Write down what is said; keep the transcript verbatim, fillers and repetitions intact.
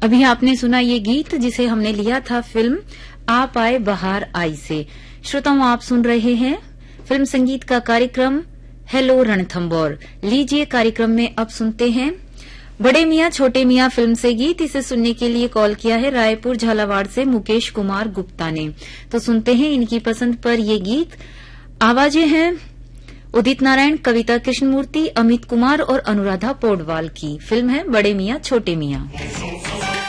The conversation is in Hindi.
अभी आपने सुना ये गीत जिसे हमने लिया था फिल्म आप आए बहार आई से। श्रोताओं, आप सुन रहे हैं फिल्म संगीत का कार्यक्रम हेलो रणथंबोर। लीजिए कार्यक्रम में अब सुनते हैं बड़े मियां छोटे मियां फिल्म से गीत। इसे सुनने के लिए कॉल किया है रायपुर झालावाड़ से मुकेश कुमार गुप्ता ने। तो सुनते हैं इनकी पसंद पर ये गीत। आवाजें हैं उदित नारायण, कविता कृष्णमूर्ति, अमित कुमार और अनुराधा पौडवाल की। फिल्म है बड़े मियां छोटे मियां।